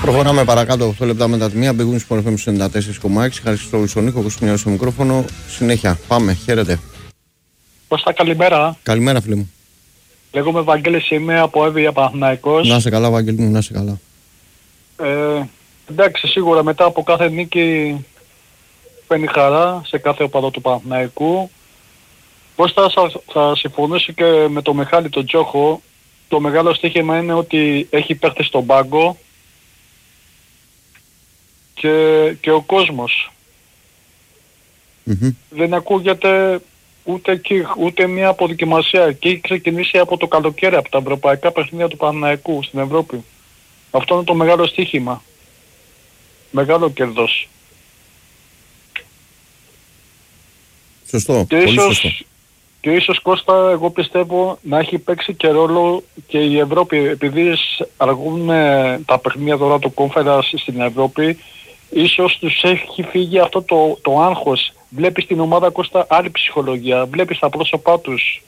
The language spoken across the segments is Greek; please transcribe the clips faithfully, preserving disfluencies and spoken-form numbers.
Προχωράμε παρακάτω οκτώ λεπτά μετά τη μία. Μπηγούν στο εφ εμ ενενήντα τέσσερα κόμμα έξι. Χάρη στο Λουσονίκο, Κωνσταντίνο στο μικρόφωνο. Συνέχεια. Πάμε. Χαίρετε. Κώστα, καλημέρα. Καλημέρα, φίλε μου. Λέγομαι Βαγγέλης, είμαι από Εύβοια Παναθηναϊκός. Να είσαι καλά, Βαγγέλη μου, να είσαι καλά. Ε, εντάξει, σίγουρα μετά από κάθε νίκη παίρνει χαρά σε κάθε οπαδό του Παναθηναϊκού. Κώστα, θα, θα συμφωνήσω και με το Μιχάλη τον Τζόχο. Το μεγάλο στοίχημα είναι ότι έχει παίχτες στον πάγκο και, και ο κόσμος. Mm-hmm. Δεν ακούγεται ούτε εκεί, ούτε μια αποδοκιμασία. Και έχει ξεκινήσει από το καλοκαίρι, από τα ευρωπαϊκά παιχνίδια του Παναθηναϊκού στην Ευρώπη. Αυτό είναι το μεγάλο στοίχημα. Μεγάλο κέρδος. Σωστό, και πολύ ίσως, σωστό. Και ίσως, Κώστα, εγώ πιστεύω να έχει παίξει και ρόλο και η Ευρώπη, επειδή αργούν τα παιχνίδια τώρα του Conference στην Ευρώπη, ίσως τους έχει φύγει αυτό το, το άγχος. Βλέπεις την ομάδα, Κώστα, άλλη ψυχολογία. Βλέπεις τα πρόσωπά τους.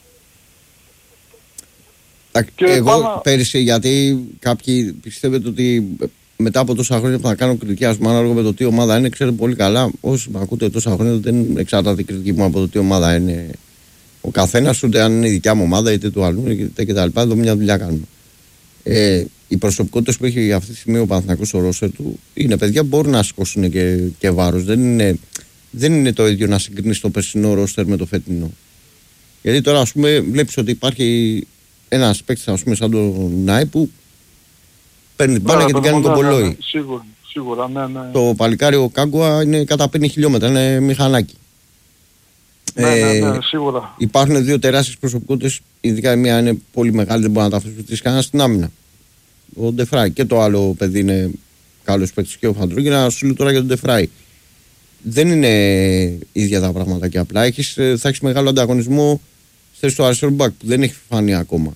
Και εγώ πάνω... πέρυσι, γιατί κάποιοι πιστεύετε ότι μετά από τόσα χρόνια που θα κάνω κριτική, ας πούμε, ανάλογα με το τι ομάδα είναι, ξέρετε πολύ καλά, όσοι με ακούτε τόσα χρόνια, δεν εξαρτάται η κριτική μου από το τι ομάδα είναι ο καθένας, ούτε αν είναι η δικιά μου ομάδα, είτε του αλλού, είτε κτλ. Εδώ μια δουλειά κάνουμε. Ε, οι προσωπικότητες που έχει αυτή τη στιγμή ο Παναθηναϊκός στο ρόστερ του είναι παιδιά που μπορούν να σηκώσουν και, και βάρος. Δεν είναι, δεν είναι το ίδιο να συγκρίνεις το περσινό ρόστερ με το φετινό. Γιατί τώρα, ας πούμε, βλέπεις ότι υπάρχει ένας παίκτης, ας πούμε, σαν τον Νάι που παίρνει την μπάλα και την κάνει τον κολόι. Σίγουρα, σίγουρα, ναι, ναι. Το παλικάρι ο Κάγκουα είναι κατά πέντε χιλιόμετρα, είναι μηχανάκι. Ναι, ναι, ναι, σίγουρα. Ε, υπάρχουν δύο τεράστιες προσωπικότητες, ειδικά η μία είναι πολύ μεγάλη, δεν μπορεί να τα αφήσει κανένα στην άμυνα. Ο Ντεφράι, και το άλλο παιδί είναι καλός παίκτης και ο Φαντρού. Και να σου λέω τώρα για τον Ντεφράι. Δεν είναι ίδια τα πράγματα και απλά. Έχεις, θα έχεις μεγάλο ανταγωνισμό θέση του αριστερού μπακ που δεν έχει φανεί ακόμα.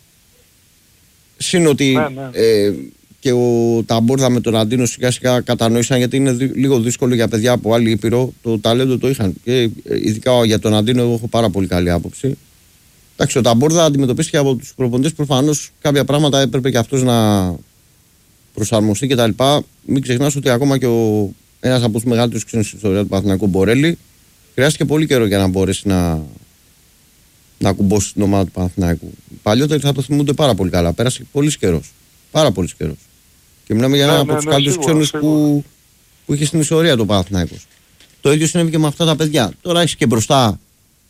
Συν ότι ναι, ναι. Ε, και ο Ταμπόρδα με τον Αντίνο σιγά σιγά κατανόησαν, γιατί είναι δι, λίγο δύσκολο για παιδιά από άλλη ήπειρο. Το ταλέντο το είχαν. Και ε, ειδικά για τον Αντίνο εγώ έχω πάρα πολύ καλή άποψη. Εντάξει, ο Ταμπόρδα αντιμετωπίστηκε από τους προπονητές. Προφανώς κάποια πράγματα έπρεπε και αυτός να προσαρμοστεί κτλ. Μην ξεχνάς ότι ακόμα και ο, ένας από τους μεγαλύτερους ξένους στην ιστορία του Παναθηναϊκού, Μπορέλη, χρειάστηκε πολύ καιρό για να μπορέσει να, να κουμπώσει την ομάδα του Παναθηναϊκού. Παλιότερα θα το θυμούνται πάρα πολύ καλά. Πέρασε πολύ καιρό. Πάρα πολύ καιρό. Και μιλάμε για έναν ναι, από ναι, τους ναι, καλύτερους ξένους που, που είχε στην ιστορία του Παναθηναϊκού. Το ίδιο συνέβη και με αυτά τα παιδιά. Τώρα έχει και μπροστά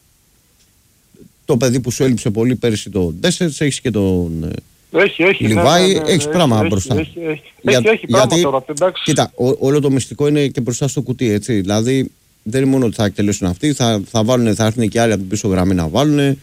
το παιδί που σου έλειψε πολύ πέρυσι, το Ντέσσερτς, έχει και τον έχει, έχει, Λιβάη, ναι, ναι, ναι, έχει πράγμα έχει, μπροστά. Έχει, έχει, Για, έχει, έχει πράγμα γιατί, τώρα, εντάξει. Κοίτα, ό, όλο το μυστικό είναι και μπροστά στο κουτί, έτσι. Δηλαδή δεν είναι μόνο ότι θα εκτελέσουν αυτοί, θα, θα, βάλουν, θα έρθουν και άλλοι από την πίσω γραμμή να βάλουν. Ε,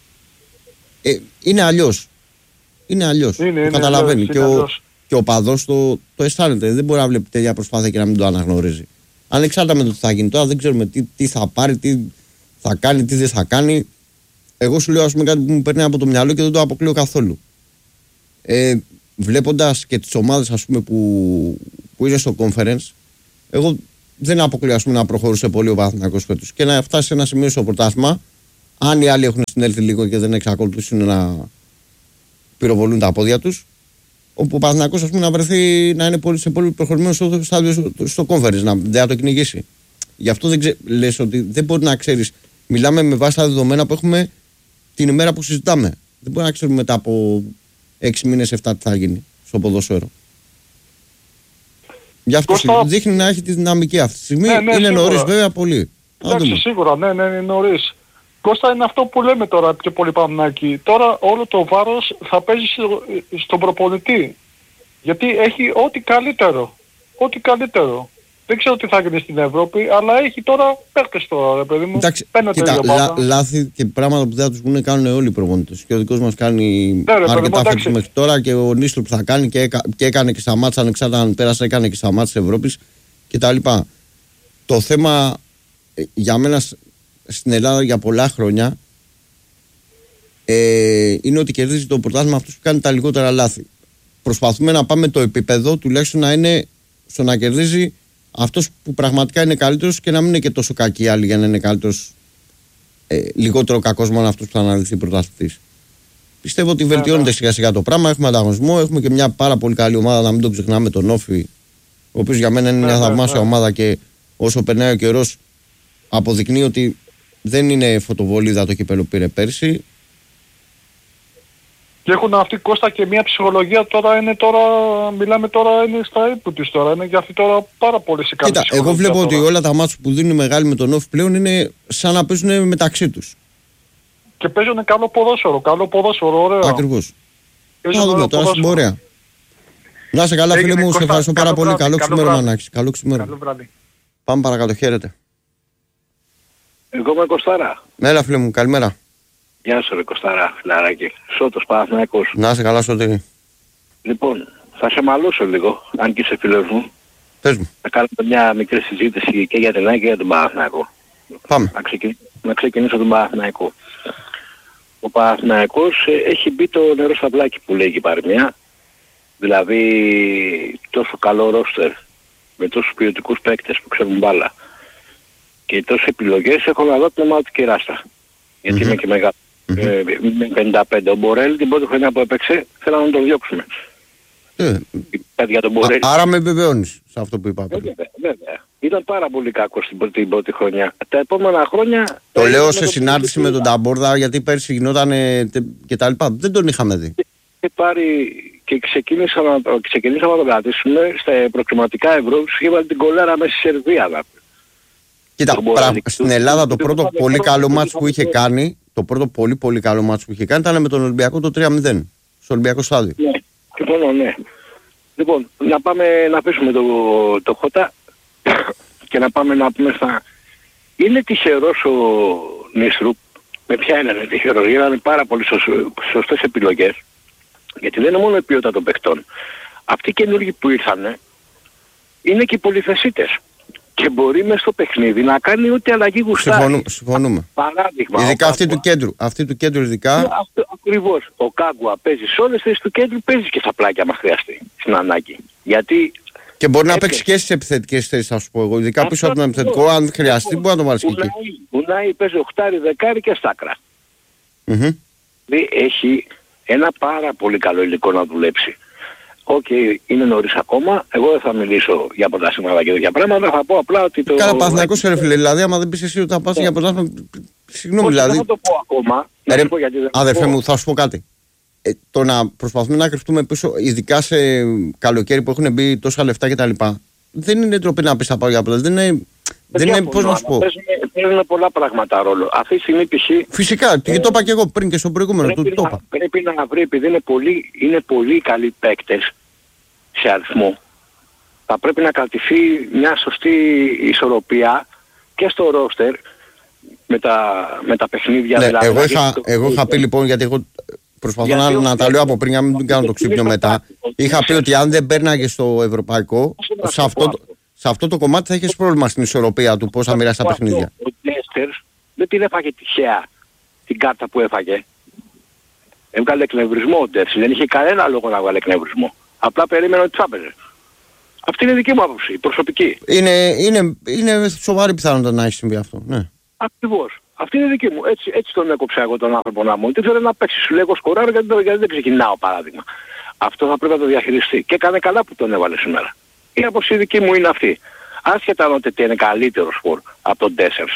είναι αλλιώς. Είναι αλλιώς. Το είναι, καταλαβαίνει. Είναι, και, είναι ο, και ο παδός το, το αισθάνεται. Δεν μπορεί να βλέπει τέτοια προσπάθεια και να μην το αναγνωρίζει. Ανεξάρτητα με το τι θα γίνει τώρα, δεν ξέρουμε τι, τι θα πάρει, τι θα κάνει, τι δεν θα κάνει. Εγώ σου λέω, ας πούμε, κάτι που μου παίρνει από το μυαλό και δεν το αποκλείω καθόλου. Ε, βλέποντας και τις ομάδες, ας πούμε, που, που είναι στο conference, εγώ δεν αποκλείω, ας πούμε, να προχωρούσε πολύ ο Παναθηναϊκός φέτος και να φτάσει σε ένα σημείο στο πρωτάθλημα, αν οι άλλοι έχουν συνέλθει λίγο και δεν εξακολουθήσουν να πυροβολούν τα πόδια τους, όπου ο Παναθηναϊκός, ας πούμε, να βρεθεί να είναι πολύ, σε πολύ προχωρημένο στο στάδιο στο, στο conference, να δεν θα το κυνηγήσει. Γι' αυτό δεν ξε, λες ότι δεν μπορεί να ξέρεις. Μιλάμε με βάση τα δεδομένα που έχουμε την ημέρα που συζητάμε. Δεν μπορεί να ξέρουμε μετά από έξι μήνες, εφτά τι θα γίνει στο ποδόσφαιρο. Γι' αυτό Κώστα... δείχνει να έχει τη δυναμική αυτή τη στιγμή. Ναι, ναι, είναι νωρίς, βέβαια, πολύ. Εντάξει, σίγουρα, ναι, ναι, είναι νωρίς. Κώστα, είναι αυτό που λέμε τώρα πιο πολύ Παναθηναϊκή. Τώρα όλο το βάρος θα παίζει στο, στον προπονητή. Γιατί έχει ό,τι καλύτερο. Ό,τι καλύτερο. Δεν ξέρω τι θα γίνει στην Ευρώπη, αλλά έχει τώρα παίκτες τώρα, ρε παιδί μου. Εντάξει, κοίτα, λά, λάθη και πράγματα που δεν θα τους πούνε κάνουν όλοι οι προπονητές. Και ο δικός μας κάνει ναι, ρε, αρκετά φέτος μέχρι τώρα, και ο Νίστρου που θα κάνει και, έκα, και έκανε και στα μάτσα, ανεξάρτητα αν πέρασε, έκανε και στα μάτσα της Ευρώπης κτλ. Το θέμα για μένα στην Ελλάδα για πολλά χρόνια ε, είναι ότι κερδίζει το πρωτάθλημα αυτός που κάνει τα λιγότερα λάθη. Προσπαθούμε να πάμε το επίπεδο τουλάχιστον να είναι στο να κερδίζει αυτός που πραγματικά είναι καλύτερος και να μην είναι και τόσο κακοί άλλοι για να είναι καλύτερος, ε, λιγότερο κακός μόνο αυτός που θα αναδειχθεί πρωταθλητής. Πιστεύω ότι βελτιώνεται yeah, σιγά σιγά το πράγμα. Έχουμε ανταγωνισμό, έχουμε και μια πάρα πολύ καλή ομάδα, να μην τον ξεχνάμε, τον Όφη, ο οποίος για μένα είναι yeah, μια θαυμάσια yeah, ομάδα και όσο περνάει ο καιρός αποδεικνύει ότι δεν είναι φωτοβολίδα το κύπελλο που πήρε πέρσι. Και έχουν αυτή Κώστα και μια ψυχολογία τώρα, είναι τώρα, μιλάμε τώρα, είναι στα ύπου της τώρα, είναι για αυτή τώρα πάρα πολύ σε καλή ψυχολογία. Εγώ βλέπω τώρα. ότι όλα τα μάτς που δίνουν μεγάλοι με τον Όφη πλέον είναι σαν να παίζουν μεταξύ τους. Και παίζουν καλό ποδόσφαιρο, καλό ποδόσφαιρο, ωραίο. Ακριβώς. Να δούμε τώρα στην πορεία. Να είσαι καλά, φίλε μου, σε ευχαριστώ πάρα πολύ. Καλό ξημέρωμα να έχεις. Καλό ξημέρωμα. Πάμε παρακάτω, χαίρετε. Εγώ είμαι Κωστάρα. Μέρα, φίλε μου, καλημέρα. Γεια σου ρε Κωστάρα, φιλαράκι. Σώτος Παναθηναϊκός. Να είσαι καλά, Σωτήρη. Λοιπόν, θα σε μαλώσω λίγο, αν και είσαι φίλος μου. Πες μου. Θα κάνουμε μια μικρή συζήτηση και για την ΑΕΚ και για τον Παναθηναϊκό. Πάμε. Να, ξεκι... να ξεκινήσω τον Παναθηναϊκό. Ο Παναθηναϊκός ε, έχει μπει το νερό στα βλάκι που λέγει η παροιμία. Δηλαδή τόσο καλό ρόστερ με τόσους ποιοτικούς παίκτες που ξέρουν μπάλα και τόσες επιλογές, έχω να δω πνεύμα του κεράστα. Γιατί mm-hmm. είμαι και μεγάλο. Mm-hmm. Ε, με πενήντα πέντε. Ο Μπορέλ την πρώτη χρονιά που έπαιξε θέλαμε να τον διώξουμε. Ε, για τον Μπορέλ. Άρα με βεβαιώνεις σε αυτό που είπα. Ε, βέβαια, βέβαια. Ήταν πάρα πολύ κακός την πρώτη, την πρώτη χρονιά. Τα επόμενα χρόνια... Το λέω σε συνάρτηση με τον Ταμπόρδα, γιατί πέρσι γινόταν και τα λοιπά. Δεν τον είχαμε δει. Και πάρει και ξεκίνησα να, ξεκινήσαμε να τον κρατήσουμε στα προκριματικά Ευρώ, είχε βάλει την κολάρα μέσα στη Σερβία. Κοίτα, πρα... στην Ελλάδα το πρώτο πολύ καλό μάτς που είχε κάνει, το πρώτο πολύ πολύ καλό μάτς που είχε κάνει ήταν με τον Ολυμπιακό το τρία μηδέν, στο Ολυμπιακό στάδιο. Ναι, λοιπόν, ναι. Λοιπόν, να πάμε να πέσουμε το, το Χώτα και να πάμε να πούμε στα... Είναι τυχερός ο Νίστρουπ, με ποια είναι τυχερός, γίνανε πάρα πολύ σωστές επιλογές, γιατί δεν είναι μόνο η ποιότητα των παιχτών. Αυτοί οι καινούργοι που ήρθανε είναι και οι πολυθεσίτες. Και μπορεί μες στο παιχνίδι να κάνει ό,τι αλλαγή γουστάρει. Συμφωνούμε. συμφωνούμε. Παράδειγμα. Ειδικά αυτή του κέντρου. Αυτή του κέντρου ειδικά. Αυτό, ακριβώς. Ο Κάγκουα παίζει σε όλες τις θέσεις του κέντρου, παίζει και στα πλάκια μας χρειαστεί. Στην ανάγκη. Γιατί... Και μπορεί να παίξει και στις επιθετικές θέσεις, θα σου πω εγώ. Ειδικά πίσω από τον επιθετικό, αν χρειαστεί, μπορεί να το βάλει και εκεί. Ουνάι παίζει οχτάρι, δεκάρι και στάκρα. Mm-hmm. Δηλαδή έχει ένα πάρα πολύ καλό υλικό να δουλέψει. Οκ, okay, είναι νωρίς ακόμα. Εγώ δεν θα μιλήσω για πρωτάθλημα και τέτοια πράγματα. Θα πω απλά ότι το... Κάνα Παναθηναϊκός ρε φίλε, δηλαδή άμα δεν πεις εσύ ότι θα πας για πρωτάθλημα... Συγγνώμη, δηλαδή... Δεν θα το πω ακόμα. Ε, ρε, πω γιατί δεν αδερφέ μου, θα σου πω κάτι. Ε, το να προσπαθούμε να κρυφτούμε πίσω, ειδικά σε καλοκαίρι που έχουν μπει τόσα λεφτά κτλ. Δεν είναι ντροπή να πεις θα πάω για πρωτάθλημα. Δεν είναι... Δεν είναι, πώς να σου πω. Παίζουν πολλά πράγματα ρόλο. Αυτή τη στιγμή π.χ. Φυσικά, και το είπα και εγώ πριν και στο προηγούμενο. Πρέπει, το, να, το πρέπει να βρει, επειδή είναι πολύ, είναι πολύ καλοί παίκτες σε αριθμό, θα πρέπει να κρατηθεί μια σωστή ισορροπία και στο ρόστερ με τα, με τα παιχνίδια. Ναι, δηλαδή, εγώ είχα, το... εγώ είχα πει λοιπόν, γιατί εγώ προσπαθώ γιατί να, να τα λέω από πριν, να μην κάνω το ξύπνιο μετά. Είχα πει ότι αν δεν παίρναγε στο ευρωπαϊκό, σε αυτό, σε αυτό το κομμάτι θα έχεις πρόβλημα στην ισορροπία του πώς θα μοιράσει τα παιχνίδια. Ο Ντέστερς δεν την έφαγε τυχαία την κάρτα που έφαγε. Έβγαλε εκνευρισμό ο Ντέστερς, δεν είχε κανένα λόγο να βγάλει εκνευρισμό. Απλά περίμενε ότι θα έπαιζε. Αυτή είναι η δική μου άποψη, προσωπική. Είναι, είναι, είναι σοβαρή πιθανότητα να έχει συμβεί αυτό. Ναι. Ακριβώς. Αυτή είναι η δική μου. Έτσι, έτσι τον έκοψα εγώ τον άνθρωπο να μου. Τι θέλω να παίξει. Σου λέγω σκοράρω γιατί, γιατί δεν ξεκινάω παράδειγμα. Αυτό θα πρέπει να το διαχειριστεί. Και έκανε καλά που τον έβαλε σήμερα. Η άποψη δική μου είναι αυτή. Άσχετα αν ότι είναι καλύτερο σπορ από τον Ντέσσερς.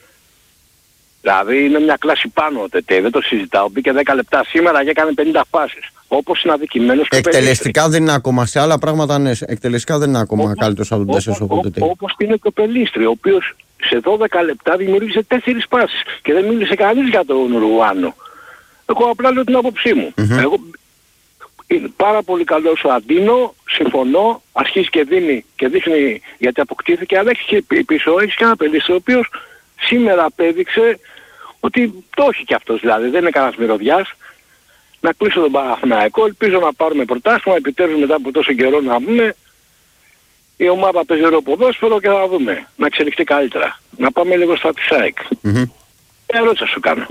Δηλαδή είναι μια κλάση πάνω ο Τετέ, δεν το συζητάω. Μπήκε δέκα λεπτά σήμερα και έκανε πενήντα φάσεις. Όπως είναι αδικημένος και εκτελεστικά δεν είναι ακόμα, σε άλλα πράγματα ναι. Εκτελεστικά δεν είναι ακόμα όπως, καλύτερος από τον Τέσσερς ο Τετέ. Όπως είναι και ο Πελίστρη, ο οποίος σε δώδεκα λεπτά δημιούργησε τέσσερις πάσεις και δεν μίλησε κανείς για τον Ρουάνο. Εγώ απλά λέω την άποψή μου. Mm-hmm. Εγώ, είναι πάρα πολύ καλός ο Αντίνο, συμφωνώ, αρχίζει και δίνει και δείχνει γιατί αποκτήθηκε, αλλά έχει και πίσω, έχει και ένα Πελίστρη ο οποίος σήμερα απέδειξε ότι το έχει κι αυτός, δηλαδή δεν είναι κανένας μυρωδιάς. Να κλείσω τον Παναθηναϊκό, ελπίζω να πάρουμε πρωτάθλημα, επιτέλους μετά από τόσο καιρό να πούμε η ομάδα παίζει ωραίο ποδόσφαιρο και θα δούμε, να εξελιχθεί καλύτερα. Να πάμε λίγο στα της ΑΕΚ. Mm-hmm. Ερώτηση σου κάνω.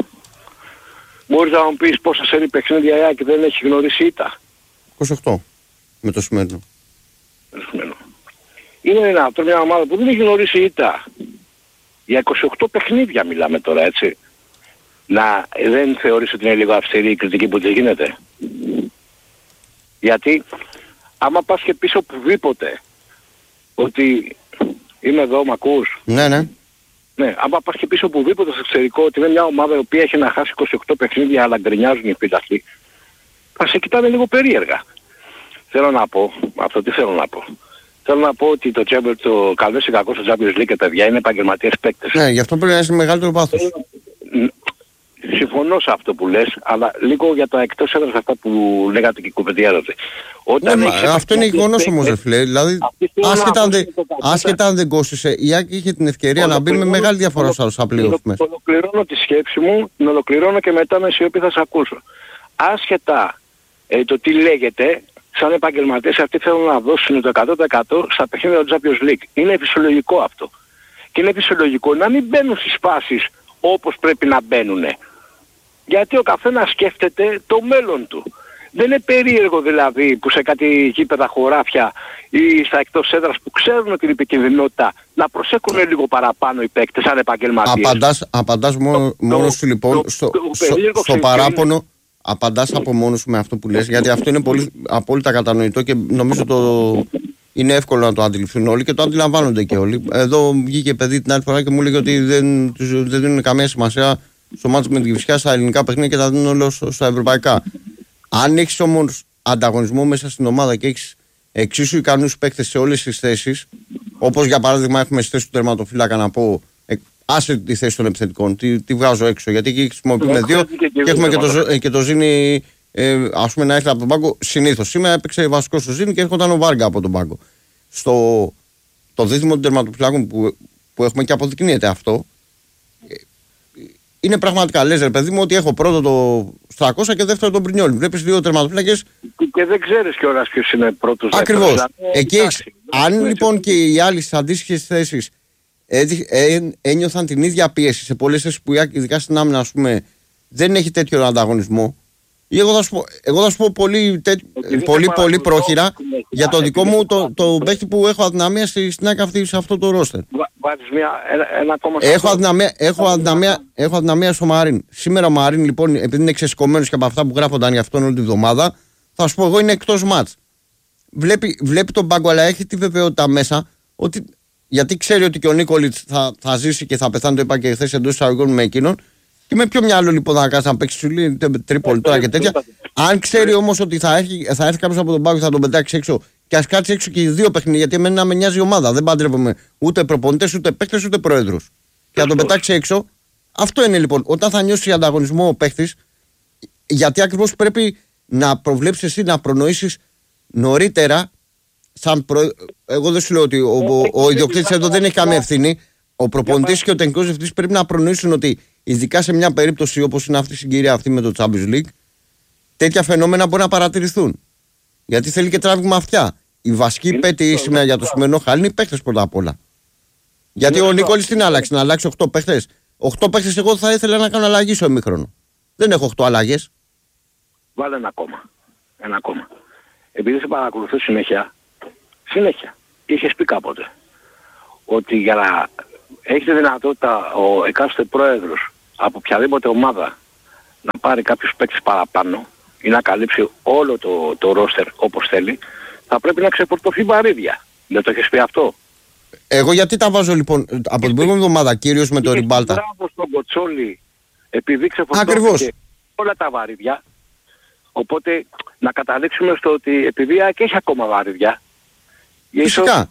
Μπορείς να μου πεις πόσα σερί παιχνίδια η ΑΕΚ δεν έχει γνωρίσει ήττα? είκοσι οκτώ με το σημερινό. Είναι δυνατόν μια ομάδα που δεν έχει γνωρίσει ήττα. Για είκοσι οκτώ παιχνίδια μιλάμε τώρα, έτσι. να δεν θεωρείς ότι είναι λίγο αυστηρή η κριτική που της γίνεται? Γιατί άμα πας και πεις οπουδήποτε ότι είμαι εδώ, μ' ακούς? Ναι, ναι. Ναι, άμα πας και πεις οπουδήποτε στο εξωτερικό ότι είναι μια ομάδα η οποία έχει να χάσει είκοσι οκτώ παιχνίδια αλλά γκρινιάζουν οι φίλαθλοι, θα σε κοιτάνε λίγο περίεργα. Θέλω να πω, αυτό τι θέλω να πω. Θέλω να πω ότι το, Chamber, το καλός ή κακός στο Champions League, παιδιά, είναι επαγγελματίες παίκτες. Ναι, γι' αυτό πρέπει να είσαι μεγαλύτερο πάθος. Συμφωνώ σε αυτό που λες, αλλά λίγο για τα εκτός έδρας αυτά που λέγατε και κουβεντιάζατε. Ναι, μα, αυτό είναι γεγονός όμως, ρε φίλε. Δηλαδή, άσχετα, δε, άσχετα αν δεν κόστησε, η Άκη είχε την ευκαιρία να μπει με μεγάλη διαφορά στους άλλους απλήους μέσα. Ολοκληρώνω τη σκέψη μου, την ολοκληρώνω και μετά με σιωπή θα σε ακούσω. Άσχετα ε, το τι λέγεται, σαν επαγγελματίες αυτοί θέλουν να δώσουν το εκατό τοις εκατό στα παιχνίδια του Champions League. Είναι φυσιολογικό αυτό. Και είναι φυσιολογικό να μην μπαίνουν στις φάσεις όπως πρέπει να μπαίνουν. Γιατί ο καθένας σκέφτεται το μέλλον του. Δεν είναι περίεργο δηλαδή που σε κάτι γήπεδα χωράφια ή στα εκτός έδρας που ξέρουν την επικινδυνότητα να προσέχουν λίγο παραπάνω οι παίκτες σαν επαγγελματίες. Απαντάς, απαντάς μόνο, το, μόνος σου λοιπόν το, στο, το, στο, στο, στο παράπονο. Είναι... Απαντάς από μόνος σου με αυτό που λες, γιατί αυτό είναι πολύ απόλυτα κατανοητό και νομίζω το είναι εύκολο να το αντιληφθούν όλοι και το αντιλαμβάνονται και όλοι. Εδώ βγήκε παιδί την άλλη φορά και μου έλεγε ότι δεν, δεν δίνουν καμία σημασία στο μάτσο με την Κηφισιά στα ελληνικά παιχνίδια και τα δίνουν όλο στα ευρωπαϊκά. Αν έχεις όμως ανταγωνισμό μέσα στην ομάδα και έχεις εξίσου ικανούς παίκτες σε όλες τις θέσεις, όπως για παράδειγμα έχουμε στη θέση του τερματοφύλακα να πω, άσε τη θέση των επιθετικών, τη, τη βγάζω έξω, γιατί εκεί χρησιμοποιούμε δύο και έχουμε και το, και το Ζήνη, ε, ας πούμε, να έρθει από τον πάγκο. Συνήθως σήμερα έπαιξε βασικό στο Ζήνη και έρχονταν ο Βάργα από τον πάγκο. Στο το δίδυμο των τερματοφυλάκων που, που έχουμε και αποδεικνύεται αυτό, είναι πραγματικά, λες ρε παιδί μου, ότι έχω πρώτο το Στρακώσα και δεύτερο τον Πρινιόλι. Βλέπεις δύο τερματοφύλακες. Και δεν ξέρεις κιόλας ποιος είναι πρώτος. Ακριβώς. Δηλαδή, εκεί έχεις, αν λοιπόν και οι άλλοι στις αντίστοιχες θέσεις ένιωθαν την ίδια πίεση σε πολλές θέσεις που ειδικά στην άμυνα, ας πούμε, δεν έχει τέτοιο ανταγωνισμό. Ή εγώ θα σου πω, εγώ θα σου πω πολύ, τε, πολύ, πολύ πρόχειρα για το δικό μου το, το παίχτη που έχω αδυναμία στην άκρη αυτή, σε αυτό το ρόστερ. Έχω αδυναμία, έχω, αδυναμία, έχω αδυναμία στο Μαρίν. Σήμερα ο Μαρίν, λοιπόν, επειδή είναι ξεσκομμένος και από αυτά που γράφονταν για αυτόν όλη τη βδομάδα, θα σου πω εγώ είναι εκτός μάτς. Βλέπει, βλέπει τον πάγκο, αλλά έχει τη βεβαιότητα μέσα ότι. Γιατί ξέρει ότι και ο Νίκολιτς θα, θα ζήσει και θα πεθάνει, το είπα και χθες εντός εισαγωγικών με εκείνον. Και με ποιο μυαλό λοιπόν θα κάτσει να παίξει σουλή, Τρίπολη τώρα και τέτοια. Αν ξέρει όμως ότι θα έρθει, θα έρθει κάποιος από τον πάγκο και θα τον πετάξει έξω, και ας κάτσει έξω και οι δύο παιχνίδια, γιατί εμένα με νοιάζει η ομάδα. Δεν παντρεύομαι ούτε προπονητές, ούτε παίκτες, ούτε πρόεδρους. Και θα τον πετάξει έξω. Αυτό είναι λοιπόν. Όταν θα νιώσει ανταγωνισμό ο παίκτης, γιατί ακριβώς πρέπει να προβλέψεις εσύ, να προνοήσεις νωρίτερα. Σαν προ... Εγώ δεν σου λέω ότι ο, ο, ο ιδιοκτήτης εδώ δεν έχει καμία ευθύνη. Ο προπονητής και ο τεχνικός διευθυντής πρέπει να προνοήσουν ότι, ειδικά σε μια περίπτωση όπως είναι αυτή η συγκυρία αυτή με το Champions League, τέτοια φαινόμενα μπορεί να παρατηρηθούν. Γιατί θέλει και τράβηγμα αυτιά. Η βασική πέτη σήμερα για το σημερινό χάλι είναι οι παίχτες πρώτα απ' όλα. Γιατί ο Νικόλης τι να αλλάξει, να αλλάξει οκτώ παίχτες. οκτώ παίχτες εγώ θα ήθελα να κάνω αλλαγή στο ημίχρονο. Δεν έχω οκτώ αλλαγές. Βάλε ένα ακόμα. Ένα ακόμα. Επειδή σε παρακολουθώ συνέχεια. Συνέχεια. Και είχες πει κάποτε ότι για να έχει τη δυνατότητα ο εκάστοτε πρόεδρος από οποιαδήποτε ομάδα να πάρει κάποιους παίκτες παραπάνω ή να καλύψει όλο το, το ρόστερ όπως θέλει, θα πρέπει να ξεφορτωθεί βαρύδια. Δεν το έχεις πει αυτό? Εγώ γιατί τα βάζω λοιπόν από την προηγούμενη εβδομάδα, κύριος με το Ριμπάλτα. Μπράβο στον Κοτσόλη, επειδή ξεφορτώθηκε όλα τα βαρύδια. Οπότε να καταλήξουμε στο ότι επειδή και έχει ακόμα βαρύδια. Φυσικά.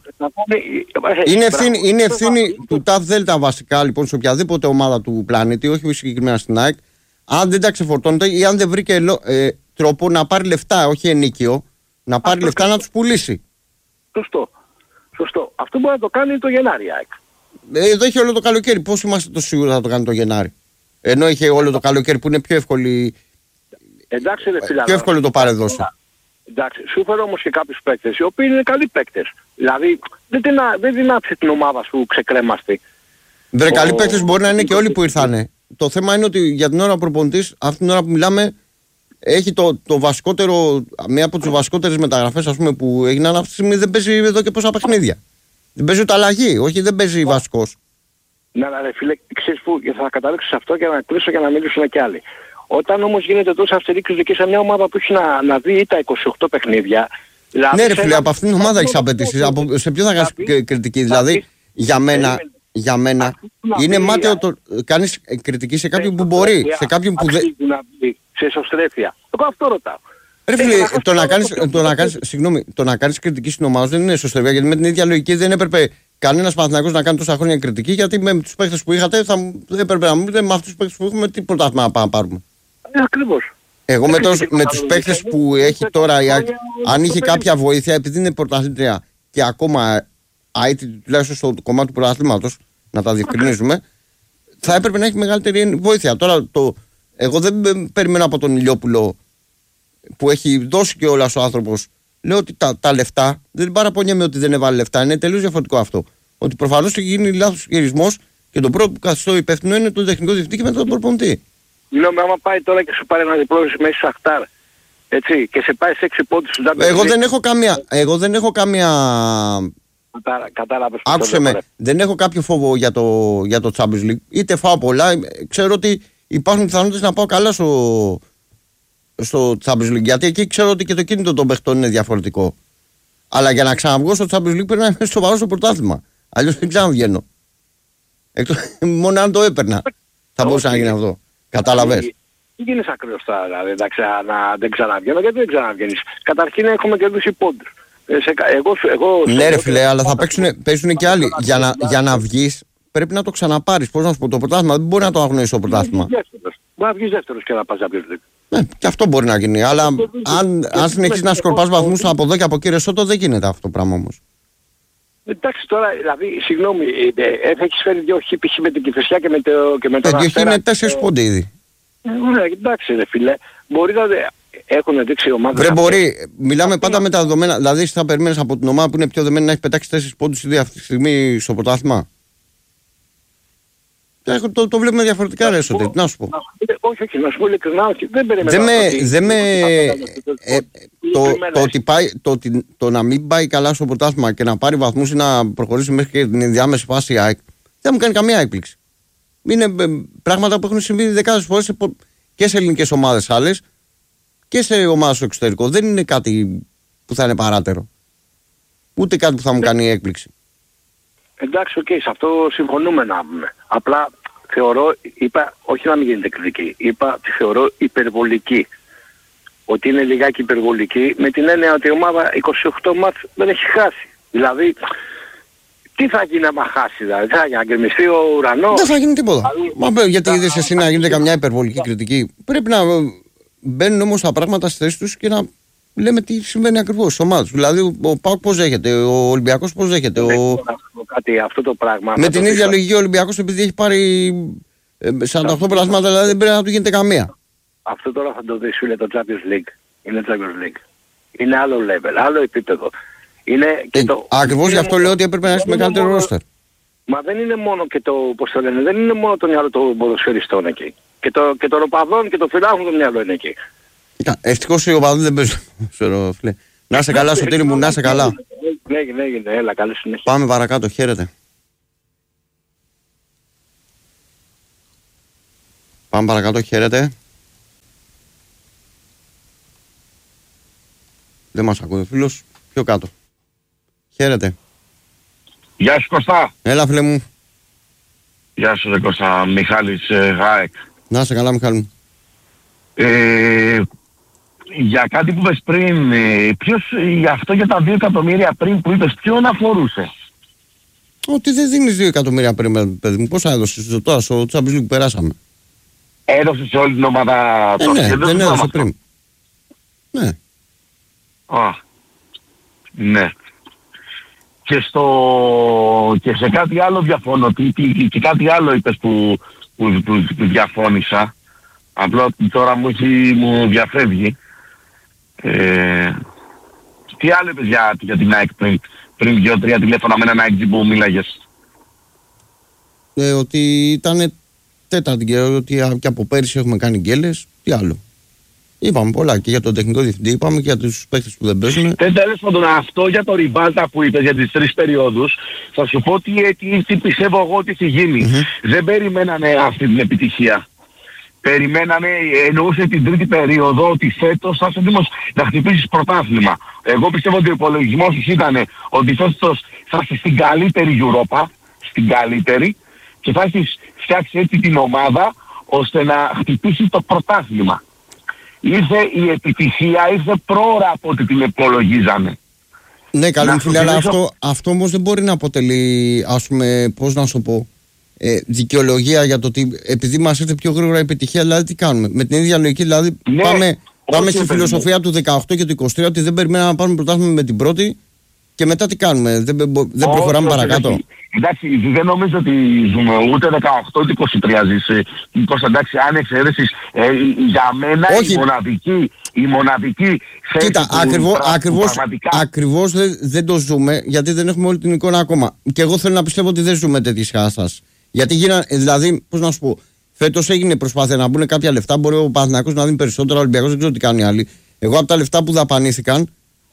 Είναι ευθύνη, είναι ευθύνη του ΤΑΦ ΔΕΛΤΑ βασικά λοιπόν σε οποιαδήποτε ομάδα του πλανήτη, όχι συγκεκριμένα στην ΑΕΚ, αν δεν τα ξεφορτώνεται ή αν δεν βρήκε ε, τρόπο να πάρει λεφτά, όχι ενίκιο, να πάρει αυτό λεφτά να τους πουλήσει. Σωστό. Σωστό. Αυτό μπορεί να το κάνει το Γενάρη ΑΕΚ. Ε, εδώ έχει όλο το καλοκαίρι. Πώς είμαστε το σίγουρο θα το κάνει το Γενάρη? Ενώ είχε όλο το καλοκαίρι που είναι πιο εύκολη. Εντάξει, ρε φίλε. Πιο εύκολο το παρεδώσει. Εντάξει, σου φέρω όμως και κάποιους παίκτες οι οποίοι είναι καλοί παίκτες. Δηλαδή δεν, την, δεν δυνάψε την ομάδα σου ξεκρέμαστη. Βρε, ο... καλοί παίκτες μπορεί να είναι και όλοι που ήρθανε. Το θέμα είναι ότι για την ώρα ο προπονητής, αυτή την ώρα που μιλάμε, έχει το, το βασικότερο, μία από τις βασικότερες μεταγραφές ας πούμε, που έγιναν αυτή τη στιγμή, δεν παίζει εδώ και πόσα παιχνίδια. Δεν παίζει ούτε αλλαγή, όχι δεν παίζει βασικός. Να, ρε φίλε, ξέρεις που θα καταλήξω σε αυτό και να κλείσω και να μιλήσουν κι άλλοι. Όταν όμως γίνεται τόσο αυστηρή κριτική σε μια ομάδα που έχει να, να δει ή τα είκοσι οκτώ παιχνίδια. Δηλαδή ναι, ρε φίλε, από αυτήν την ομάδα έχεις απαιτήσεις. Σε ποιο θα κάνεις κριτική, δηλαδή για μένα. Για μένα είναι μάταιο το κάνεις κριτική σε κάποιον που μπορεί, σε κάποιον που δεν... Σε ισοστρέφεια. Εγώ αυτό ρωτάω. Ρε φίλε, το να κάνεις, το να κάνεις, συγγνώμη, το να κάνεις κριτική στην ομάδα δεν είναι ισοστρέφεια, γιατί με την ίδια λογική δεν έπρεπε κανένας Παναθηναϊκός να κάνει τόσα χρόνια κριτική, γιατί με τους παίχτες που είχατε θα, δεν έπρεπε να μου πείτε με αυτούς τους παίχτες που έχουμε τι πρωτάθλημα να πάμε να πάρουμε. Ε, ακριβώς. Εγώ με, το, με τους παίχτες που έχει τώρα, η, αν είχε κάποια βοήθεια, επειδή είναι πρωταθλήτρια και ακόμα άιτη τουλάχιστον στο κομμάτι του πρωταθλήματος, να τα διευκρινίζουμε, θα έπρεπε να έχει μεγαλύτερη βοήθεια. Τώρα, το, εγώ δεν περιμένω από τον Ηλιόπουλο που έχει δώσει και όλας ο άνθρωπος. Λέω ότι τα, τα λεφτά, δεν παραπονιέμαι ότι δεν έβαλε λεφτά, είναι τελείως διαφορετικό αυτό. Ότι προφανώς έχει γίνει λάθος χειρισμός και το πρώτο που καθιστώ υπεύθυνο είναι το τεχνικό διευθυντή και μετά τον προπονητή. Λέω, άμα πάει τώρα και σου πάρει ένα διπλό μέσα σε Αχτάρ, έτσι, και σε πάει σε έξι πόντους του Ντάμπερ. Εγώ δεν έχω καμία. Εγώ δεν έχω καμία. Κατάλαβες. Άκουσε με, δεν έχω κάποιο φόβο για το, για το Champions League. Είτε φάω πολλά, ξέρω ότι υπάρχουν πιθανότητες να πάω καλά στο, στο Champions League. Γιατί εκεί ξέρω ότι και το κίνητο των παιχτών είναι διαφορετικό. Αλλά για να ξαναβγώ στο Champions League πρέπει να είμαι σοβαρό στο πρωτάθλημα. Αλλιώς δεν ξαναβγαίνω. Εκτός, μόνο αν το έπαιρνα θα μπορούσε να γίνει αυτό. Κατάλαβες. Τι γίνεις ακριβώς τώρα, δηλαδή, δεν ξαναβγαίνω, γιατί δεν ξαναβγαίνεις. Καταρχήν έχουμε κερδίσει πόντους. Εγώ, εγώ, ναι ρε φίλε, αλλά θα παίξουν, παίξουν και άλλοι. Για να, για να βγεις πρέπει να το ξαναπάρεις. Πώς να σου πω, το πρωτάθλημα δεν μπορεί να το αγνοήσεις το πρωτάθλημα. Μπορεί να βγεις δεύτερος και να πας Champions League. Ναι, και αυτό μπορεί να γίνει. Αλλά αν, αν συνεχίσεις να σκορπάς βαθμούς από εδώ και από εκεί Ρεσότο, δεν γίνεται αυτό το πράγμα όμως. Εντάξει τώρα, δηλαδή, συγγνώμη, έχεις φέρει δύο χ με την Κηφισιά και με το και με τον Αστέρα. Είναι τέσσερις πόντι ήδη. Ναι, εντάξει ρε φίλε. Μπορεί να έχουν δείξει ομάδα. Βρε μπορεί, μιλάμε πάντα με τα δεδομένα. Δηλαδή θα περιμένεις από την ομάδα που είναι πιο δεμένη να έχει πετάξει τέσσερις πόντους ήδη αυτή τη στιγμή στο πρωτάθλημα. Το, το βλέπουμε διαφορετικά ρε Σωτήρη, τι να σου πω. Όχι, όχι, να σου πω ειλικρινά, όχι. Δεν περιμένω. Δεν με... Το να μην πάει καλά στο πρωτάθλημα και να πάρει βαθμούς ή να προχωρήσει μέχρι και την ενδιάμεση φάση ΑΕΚ δεν μου κάνει καμία έκπληξη. Είναι πράγματα που έχουν συμβεί δεκάδες φορές και σε ελληνικές ομάδες άλλες και σε ομάδες στο εξωτερικό. Δεν είναι κάτι που θα είναι παράτερο. Ούτε κάτι που θα μου κάνει έκπληξη. Εντάξει, οκ, okay, σε αυτό συμφωνούμε να πούμε. Απλά θεωρώ, είπα, όχι να μην γίνεται κριτική, είπα τη θεωρώ υπερβολική. Ότι είναι λιγάκι υπερβολική με την έννοια ότι η ομάδα είκοσι οκτώ μάτς δεν έχει χάσει. Δηλαδή, τι θα γίνει άμα χάσει, δηλαδή, θα γίνει να γκρεμιστεί ο ουρανός. Δεν θα γίνει τίποτα. Μα, Μα γιατί είδες εσύ να γίνεται καμιά υπερβολική κριτική. Πρέπει να μπαίνουν όμως τα πράγματα στη θέση τους και να λέμε τι συμβαίνει ακριβώς στις ομάδες. Δηλαδή ο ΠΑΟΚ πώς δέχεται, ο Ολυμπιακός πώς δέχεται. Ο... Κάτι, αυτό το πράγμα, με την ίδια λογική ο Ολυμπιακός επειδή έχει πάρει σαράντα οκτώ πρωταθλήματα, δηλαδή δεν πρέπει να του γίνεται καμία. Αυτό τώρα θα το δεις, φίλε, το Champions League. Είναι Champions League. Είναι άλλο level, άλλο επίπεδο. Είναι και ε, το... Ακριβώς γι' αυτό λέω ότι έπρεπε να έχει μεγαλύτερο ρόστερ. Μα δεν είναι μόνο και το, πώς το λένε, δεν είναι μόνο το μυαλό των ποδοσφαιριστών εκεί. Και το, και των οπαδών και των φιλάχων το μυαλό είναι εκεί. Ευτυχώς οι οπαδοί δεν παίζουν. Να είσαι καλά, Σωτήρη μου, να είσαι καλά. Έγινε, έγινε, έλα, καλή συνέχεια. Πάμε παρακάτω, χαίρετε. Πάμε παρακάτω, χαίρετε. Δεν μας ακούει ο φίλος. Πιο κάτω. Χαίρετε. Γεια σου Κωστά. Έλα φίλε μου. Γεια σου ρε Κωστά. Μιχάλης ε, Γάεκ. Να είσαι καλά Μιχάλη μου. Ε, για κάτι που είπες πριν, ε, ποιος, για αυτό για τα δύο εκατομμύρια πριν που είπες, ποιον αφορούσε? Ότι δεν δίνεις δύο εκατομμύρια πριν, παιδί μου. Πόσα έδωσες τώρα στο Champions League που περάσαμε? Έδωσε σε όλη την ομάδα ε, το ναι, δεν, δεν έδωσε πριν. Ναι. Α, ναι. Και, στο, και σε κάτι άλλο διαφώνω, και κάτι άλλο είπες που, που, που, που διαφώνησα. Απλά τώρα μου, έχει, μου διαφεύγει. Ε, τι άλλο είπες για, για την ΑΕΚ πριν, πριν δύο-τρία τηλέφωνα με έναν ΑΕΚ που μίλαγες? Ε, ότι ήταν τέταρτη και ότι και από πέρυσι έχουμε κάνει γκέλες. Τι άλλο? Είπαμε πολλά και για τον τεχνικό διευθυντή, είπαμε και για τους παίκτες που δεν παίζουν. Τέλος πάντων, αυτό για το Ριμπάλτα που είπες για τις τρεις περιόδους, θα σου πω τι, τι, τι πιστεύω εγώ ότι έχει γίνει. Mm-hmm. Δεν περιμένανε αυτή την επιτυχία. Περιμένανε, εννοούσε την τρίτη περίοδο ότι φέτος θα είσαι έτοιμος να χτυπήσεις πρωτάθλημα. Εγώ πιστεύω ότι ο υπολογισμός τους ήταν ότι φέτος θα είσαι στην καλύτερη Europa, στην καλύτερη, και θα έχεις φτιάξει έτσι την ομάδα ώστε να χτυπήσει το πρωτάθλημα. Ήρθε η επιτυχία, ήρθε πρόωρα από ό,τι την υπολογίζανε. Ναι, καλό φίλε, αλλά αυτό, αυτό όμως δεν μπορεί να αποτελεί, ας πούμε, πώς να σου πω, ε, δικαιολογία για το ότι επειδή μας ήρθε πιο γρήγορα η επιτυχία, δηλαδή τι κάνουμε. Με την ίδια λογική, δηλαδή ναι, πάμε, πάμε στη φιλοσοφία του δεκαοκτώ και του είκοσι τρία ότι δεν περιμέναμε να πάρουμε πρωτάθλημα με την πρώτη και μετά τι κάνουμε, δεν, δεν προχωράμε όχι, παρακάτω. Όχι. Εντάξει, δεν νομίζω ότι ζούμε ούτε δεκαοκτώ ούτε είκοσι τρία ζήσει. Εντάξει, αν εξαιρέσεις, ε, για μένα όχι. η μοναδική, η μοναδική θέση Κοίτα, που ακριβώς, που ακριβώς, πραγματικά... ακριβώς δεν, δεν το ζούμε, γιατί δεν έχουμε όλη την εικόνα ακόμα. Και εγώ θέλω να πιστεύω ότι δεν ζούμε τέτοιες χάσας. Γιατί γίνανε, δηλαδή, πώς να σου πω, φέτος έγινε προσπάθεια να μπουν κάποια λεφτά, μπορεί ο Παναθηναϊκός να δίνει περισσότερα, ο Ολυμπιακός δεν ξέρω τι κάνουν οι άλλοι. Εγώ από τα λεφτά που δαπανήθηκαν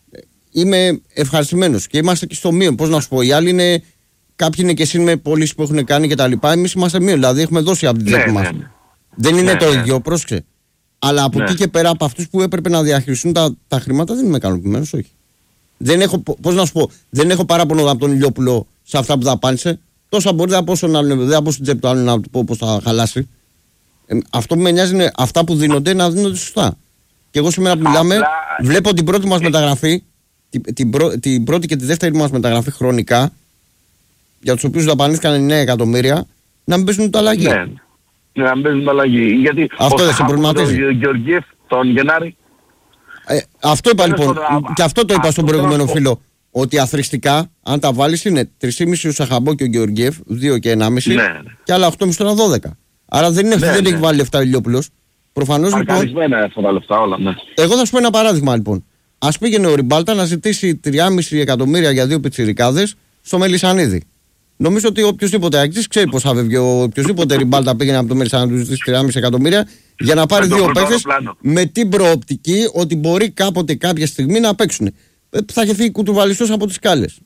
είμαι ευχαριστημένος και είμαστε και στο μείον. Πώς να σου πω, οι άλλοι είναι... Κάποιοι είναι και εσύ με πωλήσεις που έχουν κάνει και τα λοιπά. Εμείς είμαστε μείον, δηλαδή έχουμε δώσει από την τσέπη ναι, μας. Ναι, ναι. Δεν είναι ναι, το ίδιο, ναι. πρόσεξε. Αλλά από ναι. εκεί και πέρα από αυτούς που έπρεπε να διαχειριστούν τα, τα χρήματα δεν είμαι ικανοποιημένος, όχι. Δεν έχω, πώς να σου πω, δεν έχω παράπονο από τον Ηλιόπουλο σε αυτά που δαπάνησε. Τόσα μπορεί να πω στον άλλον, δεν θα πω στην τσέπη του άλλου να του πω πώς θα χαλάσει. Ε, αυτό που με νοιάζει είναι αυτά που δίνονται να δίνονται σωστά. Και εγώ σήμερα που μιλάμε, Απλά... βλέπω την πρώτη μας μεταγραφή, την, την, πρω, την πρώτη και τη δεύτερη μας μεταγραφή χρονικά, για τους οποίους δαπανήθηκαν εννέα εκατομμύρια, να μην παίζουν το αλλαγή. Ναι, να μην παίζουν το αλλαγή. Γιατί αυτό δεν σε προβληματίζει. Τον Γεωργίεφ, τον Γενάρη. Ε, αυτό είπα λοιπόν, και αυτό το είπα στον προηγούμενο φίλο, ότι αθροιστικά, αν τα βάλεις, είναι τρία κόμμα πέντε ο Σαχαμπό και ο Γεωργίεφ, δύο και ενάμιση, ναι, ναι. και άλλα οκτώ κόμμα πέντε τώρα δώδεκα. Άρα δεν είναι ναι, δεν ναι. έχει βάλει λεφτά ο Ηλιόπουλος. Προφανώς λοιπόν. Αρκαρισμένα αυτά τα λεφτά όλα, ναι. Εγώ θα σου πω ένα παράδειγμα λοιπόν. Ας πήγαινε ο Ριμπάλτα να ζητήσει τρία κόμμα πέντε εκατομμύρια για δύο πιτσιρικάδες στο Μελισσανίδη. Νομίζω ότι οποιοδήποτε ακτής ξέρει πώς θα βγει. Οποιοδήποτε Ριμπάλτα πήγαινε από το Μελισσανίδη να του ζητήσει τρία κόμμα πέντε εκατομμύρια για να πάρει δύο παίκτες με την προοπτική ότι μπορεί κάποτε κάποια στιγμή να παίξουν. Θα είχε φύγει κουτουβαλιστός από τις σκάλες.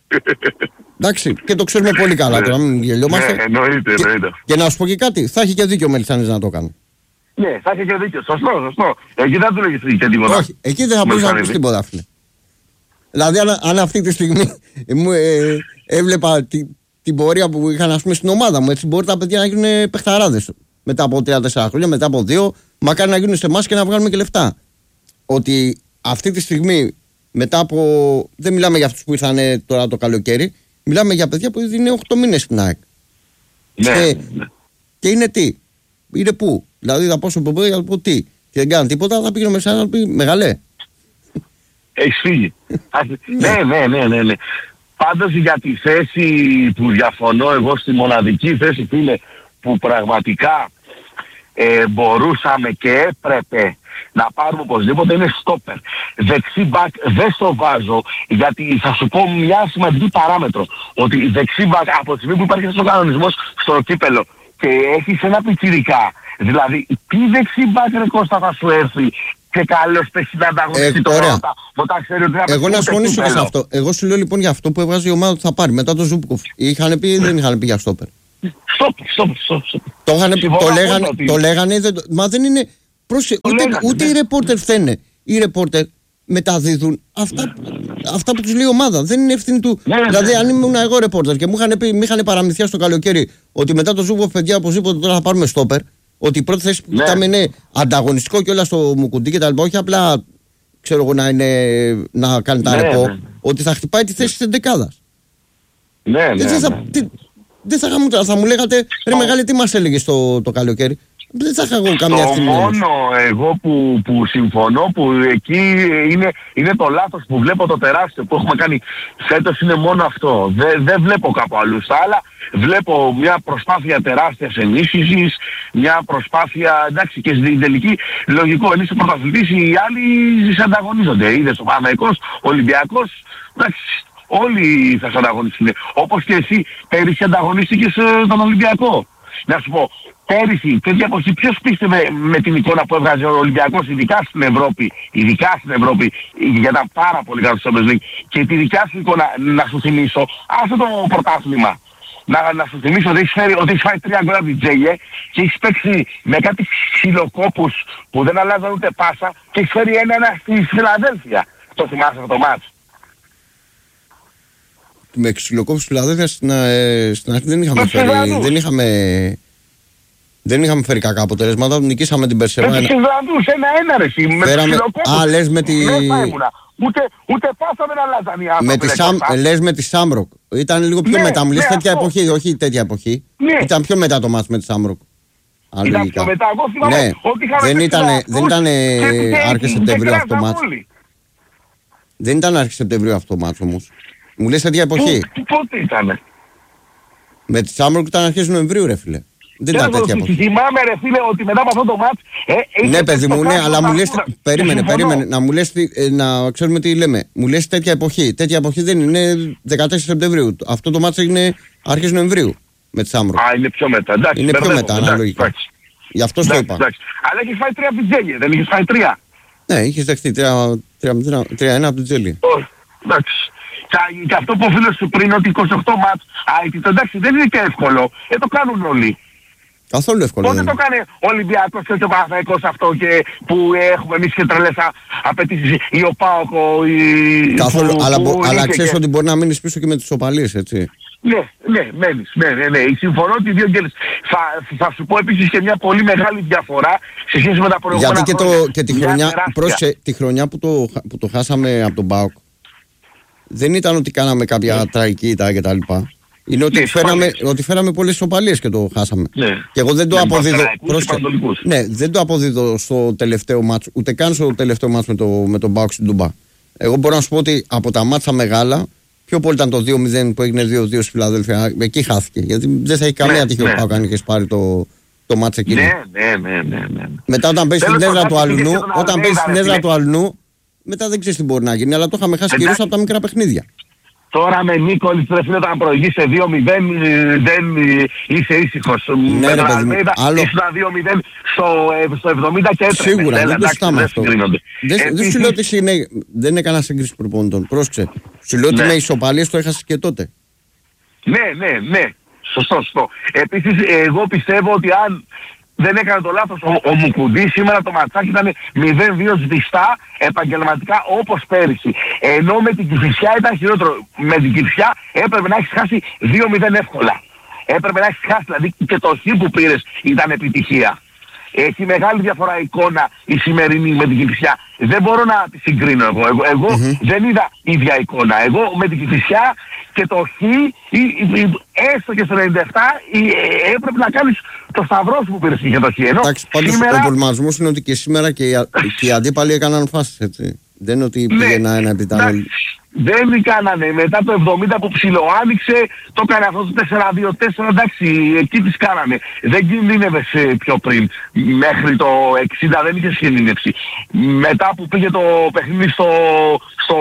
Εντάξει, και το ξέρουμε πολύ καλά τώρα, μην γελιόμαστε. Ναι, εννοείται, εννοείται. Και, και να σου πω και κάτι, θα έχει και δίκιο ο Μελισσανίδης να το κάνει. Ναι, θα έχει και δίκιο. Σωστό, σωστό. Εκεί δεν του λέγει και τίποτα. Όχι, εκεί δεν θα μπορούσε να πει τίποτα, φίλε. Δηλαδή, αν, αν αυτή τη στιγμή μου ε, έβλεπα τη, την πορεία που είχαν ας πούμε, στην ομάδα μου, έτσι μπορεί τα παιδιά να γίνουν παιχταράδες μετά από τρία τέσσερα χρόνια, μετά από δύο, μακάρι να γίνουν σε εμάς και να βγάλουμε και λεφτά. Ότι αυτή τη στιγμή, μετά από. Δεν μιλάμε για αυτούς που ήρθαν τώρα το καλοκαίρι, μιλάμε για παιδιά που είναι οκτώ μήνες στην ΑΕΚ. Ναι, και, ναι. και είναι τι, είναι πού. Δηλαδή θα πάω στον προπονητή για να πω τι. Και δεν κάνω τίποτα, θα πήγαινε μέσα να πει μεγαλέ. Έχεις φύγει. ναι, ναι, ναι, ναι, ναι. Πάντως για τη θέση που διαφωνώ εγώ στη μοναδική θέση, φίλε, που πραγματικά ε, μπορούσαμε και έπρεπε να πάρουμε οπωσδήποτε είναι στόπερ. Δεξί μπακ δεν στο βάζω, γιατί θα σου πω μια σημαντική παράμετρο. Ότι δεξί μπακ από τη στιγμή που υπάρχει αυτός ο κανονισμός στο κύπελο και έχεις ένα πιτσιρικά, δηλαδή τι δεξί μπακ ρε Κώστα θα σου έρθει και καλώς παίξει να ανταγωνιστεί το πρώτα, όταν ξέρει ότι θα εγώ να συμφωνήσω και σε αυτό. Εγώ σου λέω λοιπόν για αυτό που έβγαζε η ομάδα ότι θα πάρει μετά το Ζούμπκοφ. Είχαν πει ή δεν είχαν πει για στόπερ. Στόπερ, στόπερ, στόπερ. Το, το, λέγανε, το λέγανε, δεν, μα δεν είναι. Πρόσεχε, ούτε, λέγανε, ούτε ναι. οι ρεπόρτερ φταίνε. Οι ρεπόρτερ μεταδίδουν αυτά, αυτά που τους λέει η ομάδα. Δεν είναι ευθύνη του. Ναι, δηλαδή, ναι. αν ήμουν εγώ ρεπόρτερ και μου είχαν, πει, είχαν παραμυθιά στο καλοκαίρι ότι μετά το Ζούμπκοφ, παιδιά, οπωσδήποτε τώρα θα πάρουμε στόπερ. Ότι η πρώτη θέση που κοιτάμε είναι ανταγωνιστικό και όλα στο Μουκουντί και τα λοιπά. Όχι απλά ξέρω εγώ να, είναι, να κάνει τα ναι, ρεπό. Ναι. Ότι θα χτυπάει τη θέση της εντεκάδας. Ναι, ναι. Δεν θα, τι, δεν θα, θα, θα μου λέγατε ρε μεγάλη τι μας έλεγες το, το καλοκαίρι. Δεν θα είχα εγώ καμιά ευθύνη. Το μόνο εγώ που, που συμφωνώ που εκεί είναι, είναι το λάθος που βλέπω το τεράστιο που έχουμε κάνει φέτος είναι μόνο αυτό. Δεν δε βλέπω κάπου αλλού στα άλλα. Βλέπω μια προσπάθεια τεράστιας ενίσχυσης, μια προσπάθεια, εντάξει και στην τελική λογικό είναι είσαι πρωταθλητής, οι άλλοι σε ανταγωνίζονται. Είδες ο Παναθηναϊκός, ο Ολυμπιακός, εντάξει. Όλοι θα σε ανταγωνιστούν. Όπως και εσύ πέρυσι ανταγωνίστηκες τον Ολυμπιακό. Να σου πω, πέρυσι, τέτοια εποχή, ποιος πίστευε με την εικόνα που έβγαζε ο Ολυμπιακός, ειδικά στην Ευρώπη, ειδικά στην Ευρώπη, γιατί ήταν πάρα πολύ καλό στο Champions League, και τη δικιά σου εικόνα, να σου θυμίσω, αυτό το πρωτάθλημα. Να, να σου θυμίσω ότι έχεις, φέρει, ότι έχεις φάει τρία γκολ από την Τζέγε και έχεις παίξει με κάτι ξυλοκόπους που δεν αλλάζαν ούτε πάσα και έχεις φέρει ένα-ένα στη Φιλαδέλφια. Το θυμάσαι αυτό το μάτς? Με ξυλοκόπους στη Φιλαδέλφια στην, ε, στην αρχή δεν είχαμε φέρει, δεν είχαμε, δεν είχαμε φέρει κακά αποτελέσματα, νικήσαμε την Περσεβά. Με τους Ισλανδούς, ένα-ένα ρε εσύ, με τους ξυλοκόπους. Α, λες με τη... Ούτε, ούτε πάσα δεν αλλάζαν οι άνθρωποι. Με τη Σαμ, λες με τη Σάμροκ. Ήταν λίγο πιο ναι, μετά. Μου λες ναι, τέτοια αυτό. εποχή, όχι τέτοια εποχή. Ναι. Ήταν πιο μετά το μάτς με τη Σάμροκ. Ήταν πιο μετά. Εγώ θυμάμαι ναι. ότι δεν ήταν, δεν ήταν άρχες Σεπτεμβρίου αυτό το μάτς. Δεν ήταν άρχες Σεπτεμβρίου αυτό το μάτς όμως. Μου λες τέτοια εποχή. Πότε ήτανε? Με τη Σάμροκ ήταν αρχές Νοεμβρίου ρε φίλε. Δεν ήταν τέτοια εποχή. Θυμάμαι ρε φίλε ότι μετά από αυτό το μάτς... Ε, ναι παιδί μου, ναι, αλλά μου λες... Περίμενε, περίμενε, να μου λες, να ξέρουμε τι λέμε. Μου λες τέτοια εποχή. Τέτοια εποχή δεν είναι δεκατέσσερα Σεπτεμβρίου. Αυτό το μάτς έγινε αρχές Νοεμβρίου με τη Σάμρο. Α, είναι πιο μετά, εντάξει. Είναι πιο μετά, αναλογικά. Γι' αυτό το είπα. Αλλά έχεις φάει τρία από την Τζέλη, δεν έχεις φάει τρία? Ναι, είχες δεχτεί τρία ένα από την Τζέλη. Εντάξει. Και αυτό που ο φίλος σου πριν ότι είκοσι οκτώ μάτς, α, εντάξει δεν είναι και εύκολο. Ε, το κάνουν όλοι. Καθόλου εύκολο. Πότε το κάνει ο Ολυμπιακός και ο Παναθηναϊκός αυτό και που έχουμε εμείς και τρελές απαιτήσεις, ή ο ΠΑΟΚ, ή... Καθόλου, που, αλλά, που αλλά ξέρεις και... ότι μπορεί να μείνεις πίσω και με τις ισοπαλίες, έτσι. Ναι, ναι, μένεις, ναι, ναι, ναι. Συμφωνώ ότι οι δύο γκέλες. Θα, θα σου πω επίσης και μια πολύ μεγάλη διαφορά σε σχέση με τα προηγούμενα. Γιατί και, το, και τη, χρονιά, πρόσεχε, τη χρονιά που το, που το χάσαμε από τον ΠΑΟΚ, δεν ήταν ότι κάναμε κάποια ναι. τραγική ήττα και τα λοιπά. Είναι ότι, ναι, φέραμε, ότι φέραμε πολλές ισοπαλίες και το χάσαμε. Ναι. Και εγώ δεν το ναι, αποδίδω. Πρόσεχε, ναι, δεν το αποδίδω στο τελευταίο μάτσο, ούτε καν στο τελευταίο μάτσο με, το, με τον ΠΑΟΚ στην Τούμπα. Εγώ μπορώ να σου πω ότι από τα μάτσα μεγάλα, πιο πολύ ήταν το δύο μηδέν που έγινε δύο δύο στη Φιλαδέλφια. Εκεί χάθηκε. Γιατί δεν θα έχει καμία ναι, τύχη ναι. ο ΠΑΟΚ αν είχες πάρει το, το μάτσα εκείνο. Ναι, ναι, ναι, ναι, ναι. Μετά όταν παίζει στην έδρα του Αλουνού, όταν παίζει στην έδρα του Αλουνού, μετά δεν ξέρει τι μπορεί να γίνει. Αλλά το είχαμε χάσει κυρίως από τα μικρά παιχνίδια. Τώρα με Νίκολης ρε φίλε όταν προηγείς σε δύο μηδέν δεν είσαι ήσυχος. Ναι ρε παιδί μου. Ήσουν δύο μηδέν στο εβδομήντα και έτρεπε. Σίγουρα, δεν το στάμε αυτό. Δεν σου λέω ότι δεν έκανα σύγκριση προπονητών. Πρόσεξε. Σου λέω ότι με ισοπαλίες το έχασες και τότε. Ναι, ναι, ναι. Σωστό, σωστό. Επίσης εγώ πιστεύω ότι αν δεν έκανε το λάθος ο, ο Μουκουντής, σήμερα το ματσάκι ήταν μηδέν δύο σβηστά επαγγελματικά όπως πέρυσι. Ενώ με την Κηφισιά ήταν χειρότερο. Με την Κηφισιά έπρεπε να έχεις χάσει δύο μηδέν εύκολα. Έπρεπε να έχεις χάσει, δηλαδή και το χ που πήρες ήταν επιτυχία. Έχει μεγάλη διαφορά εικόνα η σημερινή με την Κηφισιά. Δεν μπορώ να τη συγκρίνω εγώ. Εγώ, εγώ mm-hmm. δεν είδα ίδια εικόνα. Εγώ με την Κηφισιά και το χ, ή, ή, έστω και στο ενενήντα επτά, ή, ε, έπρεπε να κάνεις το σταυρό σου που πήρες για το χ. Εντάξει, πάντως σήμερα... ο προβληματισμός είναι ότι και σήμερα και οι, και οι αντίπαλοι έκαναν φάσεις, έτσι. Δεν είναι ότι πήγε ένα ένα επιτάλλον. Δεν κάνανε. Μετά το εβδομήντα που ψιλοάνοιξε, το έκανε αυτό το τέσσερα δύο τέσσερα, εντάξει, εκεί τις κάνανε. Δεν κινδύνευες πιο πριν. Μέχρι το εξήντα δεν είχες κινδύνευση. Μετά που πήγε το παιχνίδι στο... στο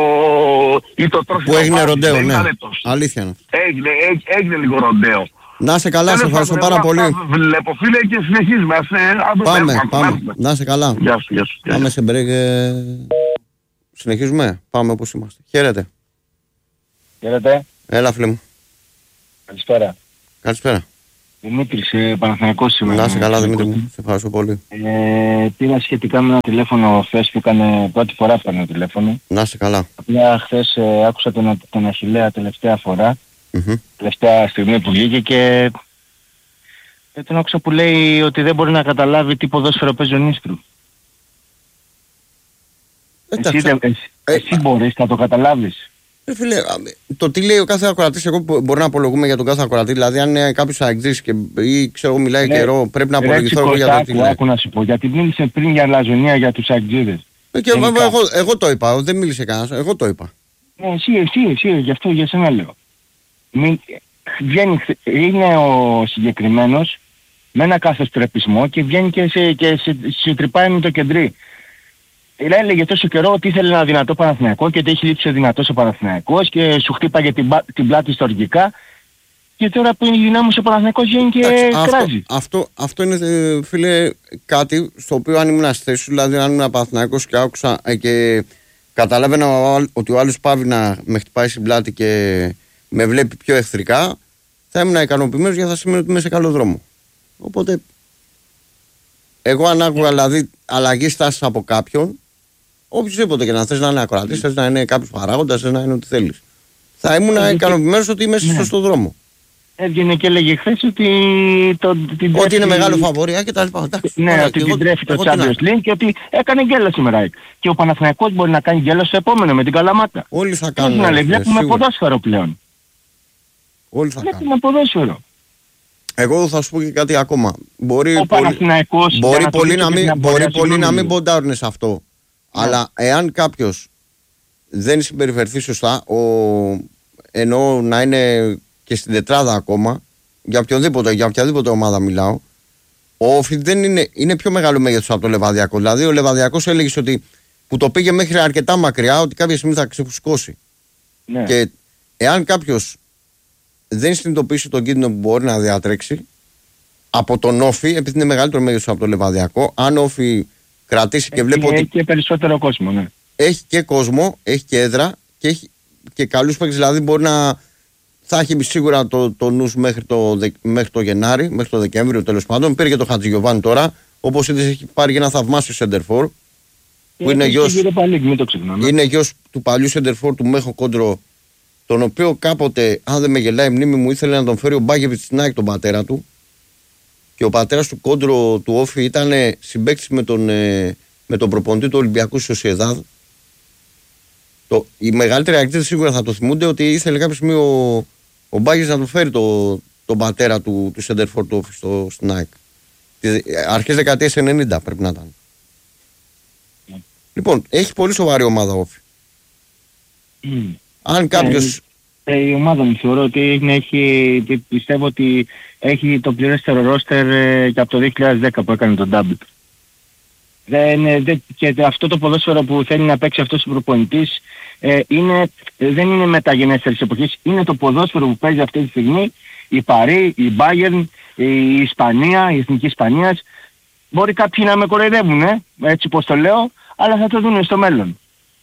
ή το που έγινε ροντέο, ναι. Αλήθεια είναι. Έγινε, έγινε λίγο ροντέο. Να σε καλά, σε ευχαριστώ πάρα πολύ. Βλέπω φίλε και συνεχίζουμε. Πάμε, πάμε. Να σε καλά. Γεια σου, γεια σου. Πάμε σε break. Συνεχίζουμε. Πάμε όπως είμαστε. Χαίρετε. Χαίρετε. Έλα φίλε μου. Καλησπέρα. Καλησπέρα. Δημήτρης, Παναθηναϊκός σήμερα. Να είσαι καλά Δημήτρη μου. Σε ευχαριστώ πολύ. Ε, πήρα σχετικά με ένα τηλέφωνο χθες που έκανε πρώτη φορά που έκανε τηλέφωνο. Να είσαι καλά. Απλά χθες ε, άκουσα τον, τον Αχιλλέα τελευταία φορά. Mm-hmm. Τελευταία στιγμή που βγήκε και ε, τον άκουσα που λέει ότι δεν μπορεί να καταλάβει τι ποδόσφαιρο παίζει ο Νίστρου. Εσύ, εσύ, ε, εσύ μπορείς να το καταλάβεις. Ε, φίλε, το τι λέει ο κάθε ακροατής, εγώ μπορώ να απολογούμε για τον κάθε ακροατή. Δηλαδή, αν είναι κάποιος αεξής και ή ξέρω μιλάει ε, καιρό, πρέπει να απολογηθώ εγώ για το τι λέει. Άκου να σου πω, γιατί μίλησε πριν για λαζονία για τους αεξίδες. Ε, και εγώ, εγώ, εγώ το είπα, δεν μίλησε κανένας, εγώ το είπα. Ε, εσύ, εσύ, εσύ, γι' αυτό για σένα λέω. Μην, βγαίνει, είναι ο συγκεκριμένος με ένα κάθε στρεπισμό και βγαίνει και σε, και σε, σε τρυπάει με το κεντρί. Έλεγε τόσο καιρό ότι ήθελε ένα δυνατό Παναθηναϊκό και ότι έχει λείψει δυνατός ο Παναθηναϊκός και σου χτύπαγε την, την πλάτη στοργικά Και τώρα που είναι η δυνάμωση ο Παναθηναϊκός γίνει και Εντάξει, κράζει. Αυτό, αυτό, αυτό είναι, φίλε, κάτι στο οποίο αν ήμουν στη θέση σου, δηλαδή αν ήμουν Παναθηναϊκός και άκουσα ε, και καταλάβαινα ότι ο άλλος πάβει να με χτυπάει στην πλάτη και με βλέπει πιο εχθρικά, θα ήμουν ικανοποιημένος γιατί θα σημαίνει ότι είμαι σε καλό δρόμο. Οπότε, εγώ αν άκουγα δηλαδή αλλαγή στάσης από κάποιον, οποιοδήποτε και να θες να είναι ακροατής, θες να είναι κάποιος παράγοντας, θες να είναι ό,τι θέλεις, θα ήμουν ικανοποιημένος ότι είμαι στο σωστό δρόμο. Έβγαινε και έλεγε χθες ότι το, την ότι είναι μεγάλο φαβορία και τα λοιπά. Ναι, Άρα, ότι εγώ, την τρέφει το εγώ, Champions League και ότι έκανε γκέλα σήμερα. Και ο Παναθηναϊκός μπορεί να κάνει γκέλα στο επόμενο με την Καλαμάτα. Όλοι θα κάνουν. Να λέει, βλέπουμε σίγουρα. ποδόσφαιρο πλέον. Όλοι θα Βλέπουμε κάνουν. ποδόσφαιρο. Εγώ θα σου πω και κάτι ακόμα. Μπορεί ο πολύ, Παναθηναϊκός μπορεί να πολύ να μην, μπορεί πολύ να μην μπορεί. ποντάρουν σε αυτό. Ναι. Αλλά εάν κάποιος δεν συμπεριφερθεί σωστά, ο, εννοώ να είναι και στην τετράδα ακόμα, για οποιοδήποτε, για οποιαδήποτε ομάδα μιλάω, ο Όφη δεν είναι, είναι πιο μεγάλο μέγεθος από το Λεβαδιακό. Δηλαδή ο Λεβαδιακός έλεγε ότι που το πήγε μέχρι αρκετά μακριά, ότι κάποια στιγμή θα ξεφουσκώσει. Ναι. Και εάν κάποιος δεν συνειδητοποιήσει τον κίνδυνο που μπορεί να διατρέξει από τον Όφη, επειδή είναι μεγαλύτερο μέγεθος από το Λεβαδιακό, αν ο Όφη κρατήσει και βλέπω ότι. Έχει και περισσότερο κόσμο, ναι. Έχει και κόσμο, έχει και έδρα και έχει και καλούς παίκτες, δηλαδή μπορεί να. Θα έχει σίγουρα το, το νους μέχρι το, μέχρι το Γενάρη, μέχρι το Δεκέμβριο τέλος πάντων. Πήρε και το Χατζηγιοβάνι τώρα, όπως είδες έχει πάρει ένα θαυμάσιο σεντερφόρ. Που είναι γιος, είναι γιος του παλιού σεντερφόρ του Μέχο Κόντρο, τον οποίο κάποτε, αν δεν με γελάει η μνήμη μου, ήθελε να τον φέρει ο Μπάγεβιτς στην ΑΕΚ τον πατέρα του. Και ο πατέρας του Κόντρο του Όφη ήταν συμπαίκτης με τον, με τον προπονητή του Ολυμπιακού Σοσιεδάδ. Το, οι μεγαλύτεροι ακτίδες σίγουρα θα το θυμούνται ότι ήθελε κάποια στιγμή ο, ο Μπάγεβιτς να του φέρει το, τον πατέρα του, του σεντερφόρ του Όφη στο, στην ΑΕΚ. Αρχές δεκαετίας ενενήντα πρέπει να ήταν. Mm. Λοιπόν, έχει πολύ σοβαρή ομάδα Όφη. Mm. Αν κάποιος... Ε, ε, η ομάδα μου θεωρώ ότι έχει, πιστεύω ότι έχει το πληρέστερο ρόστερ ε, και από το δύο χιλιάδες δέκα που έκανε τον ντάμπλ. Δεν, δεν, και αυτό το ποδόσφαιρο που θέλει να παίξει αυτός ο προπονητής ε, είναι, δεν είναι μεταγενέστερης εποχής, είναι το ποδόσφαιρο που παίζει αυτή τη στιγμή η Παρί, η Bayern, η Ισπανία, η Εθνική Ισπανίας. Μπορεί κάποιοι να με κοροϊδεύουν, ε, έτσι πως το λέω, αλλά θα το δουν στο μέλλον.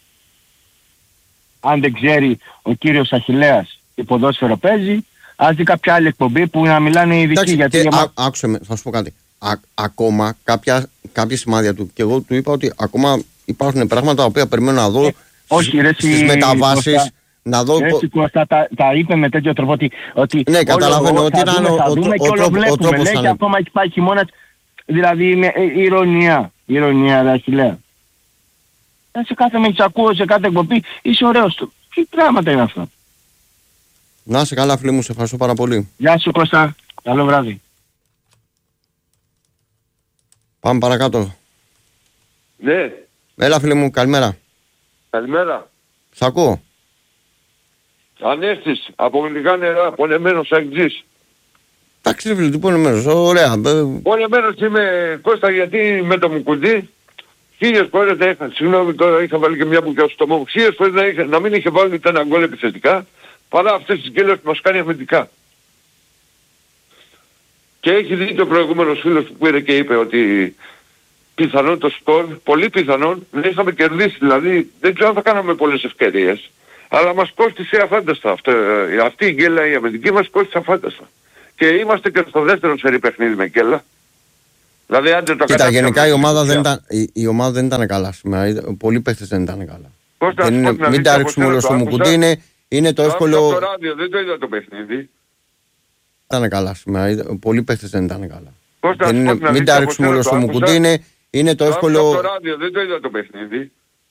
Αν δεν ξέρει ο κύριος Αχιλλέας τι ποδόσφαιρο παίζει, ας δει κάποια άλλη εκπομπή που να μιλάνε οι ειδικοί. Γιατί και, για... α, άκουσε με, θα σου πω κάτι. Α, ακόμα κάποια, κάποια σημάδια του, και εγώ του είπα ότι ακόμα υπάρχουν πράγματα τα οποία περιμένω να δω ε, όχι, ρε, στις μεταβάσεις. Κώστα, να δω... Έτσι Κώστα, τα, τα είπε με τέτοιο τρόπο ότι, ότι ναι, καταλαβαίνω ότι ήταν ο, ο, ο, ο τρόπος λέει, και ακόμα έχει πάει χειμώνας, δηλαδή είναι ηρωνία, ηρωνία Αχιλλέα. Σε κάθε με εξακούω, σε κάθε εκπομπή, είσαι ωραίος του. Τι πράγματα είναι αυτά. Να είσαι καλά φίλε μου, σε ευχαριστώ πάρα πολύ. Γεια σου Κώστα, καλό βράδυ. Πάμε παρακάτω. Ναι. Έλα φίλε μου, καλημέρα. Καλημέρα. Σ' ακούω. Ανέστης, από μυϊκά νερά, πονεμένος αγγζής. Εντάξει ρε φίλε, τι πονεμένος, ωραία. Πονεμένος είμαι Κώστα γιατί με το Μουκουντή χίλιες φορές να είχα, συγγνώμη τώρα είχα βάλει και μια μπουκιά στο στόμα μου, χίλιες φορές να, είχα, να μην είχε βάλει ούτε ένα γκολ επιθετικά, παρά αυτές τις γκέλες που μας κάνει αμυντικά. Και έχει δει το προηγούμενος φίλος που πήρε και είπε ότι πιθανόν το σκορ, πολύ πιθανόν, δεν είχαμε κερδίσει, δηλαδή δεν ξέρω αν θα κάναμε πολλές ευκαιρίες, αλλά μας κόστησε αφάνταστα αυτό, αυτή η γκέλα η αμυντική μας κόστησε αφάνταστα. Και είμαστε και στο δεύτερο σερί παιχνίδι με γκέλα. Δηλαδή, άντε το Κοίτα, γενικά η ομάδα, δεν ήταν, η, η ομάδα δεν ήταν καλά σήμερα. Πολλοί παίχτες δεν ήταν καλά. Κώστα, δεν είναι, μην τα ρίξουμε όλο στο Μουκουντή. Είναι, είναι το εύκολο... Το ράδιο, δεν το είδα το παιχνίδι. Ήταν καλά σήμερα. Πολλοί παίχτες δεν ήταν καλά. Κώστα, δεν είναι, μην τα ρίξουμε όλο στο Μουκουντή. Είναι, είναι το εύκολο... Το ράδιο, δεν το είδα το παιχνίδι.